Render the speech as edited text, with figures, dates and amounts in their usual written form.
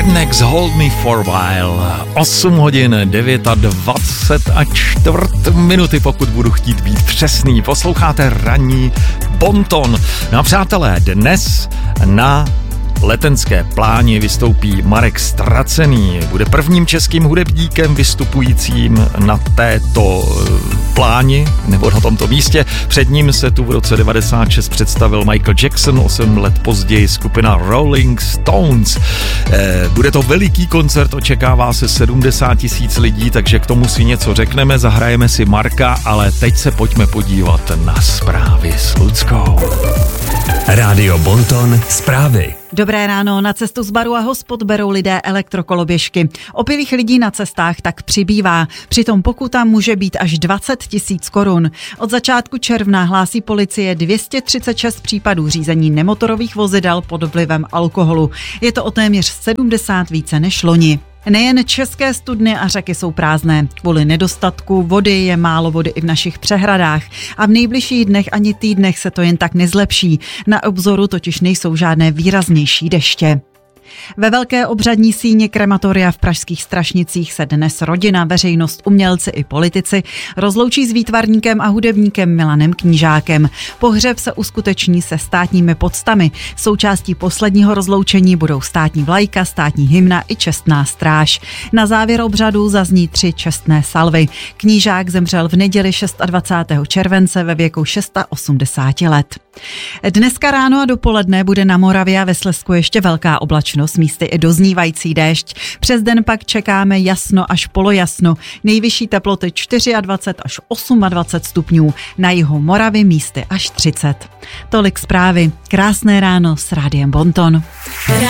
Rednecks Hold Me For While. 8 hodin 29:04, pokud budu chtít být přesný. Posloucháte ranní Bonton. No a přátelé, dnes na Letenské pláni vystoupí Marek Stracený. Bude prvním českým hudebníkem vystupujícím na této pláni, nebo na tomto místě. Před ním se tu v roce 96 představil Michael Jackson, 8 let později skupina Rolling Stones. Bude to veliký koncert, očekává se 70 000 lidí, takže k tomu si něco řekneme, zahrajeme si Marka, ale teď se pojďme podívat na zprávy s Luckou. Rádio Bonton, zprávy. Dobré ráno, na cestu z baru a hospod berou lidé elektrokoloběžky. Opilých lidí na cestách tak přibývá, přitom pokuta může být až 20 000 korun. Od začátku června hlásí policie 236 případů řízení nemotorových vozidel pod vlivem alkoholu. Je to o téměř 70 více než loni. Nejen české studny a řeky jsou prázdné. Kvůli nedostatku vody je málo vody i v našich přehradách a v nejbližších dnech ani týdnech se to jen tak nezlepší. Na obzoru totiž nejsou žádné výraznější deště. Ve velké obřadní síni krematoria v pražských Strašnicích se dnes rodina, veřejnost, umělci i politici rozloučí s výtvarníkem a hudebníkem Milanem Knížákem. Pohřeb se uskuteční se státními poctami. Součástí posledního rozloučení budou státní vlajka, státní hymna i čestná stráž. Na závěr obřadu zazní 3 čestné salvy. Knížák zemřel v neděli 26. července ve věku 86 let. Dneska ráno a dopoledne bude na Moravě a ve Slezsku ještě velká oblačnost, místy i doznívající déšť. Přes den pak čekáme jasno až polojasno. Nejvyšší teploty 24 až 28 stupňů. Na jihu Moravy místy až 30. Tolik zprávy. Krásné ráno s Rádiem Bonton.